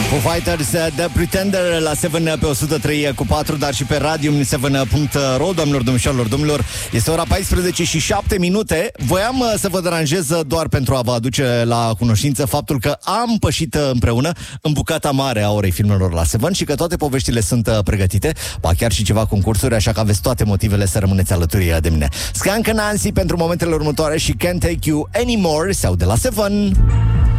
Foo Fighters, The Pretender la 7 pe 103 cu 4, dar și pe radium7.ro. Doamnelor, domnișoarelor, domnilor, este ora 14 și 7 minute. Voiam să vă deranjez doar pentru a vă aduce la cunoștință faptul că am pășit împreună în bucata mare a orei filmelor la 7 și că toate poveștile sunt pregătite, ba chiar și ceva concursuri, așa că aveți toate motivele să rămâneți alături de mine. Skank Nancy pentru momentele următoare și Can't Take You Anymore sau de la 7.